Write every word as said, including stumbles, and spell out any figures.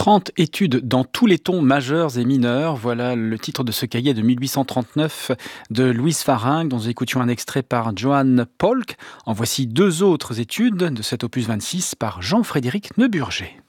trente études dans tous les tons majeurs et mineurs. Voilà le titre de ce cahier de mille huit cent trente-neuf de Louise Faringue, dont nous écoutions un extrait par Johann Polk. En voici deux autres études de cet opus vingt-six par Jean-Frédéric Neuburger.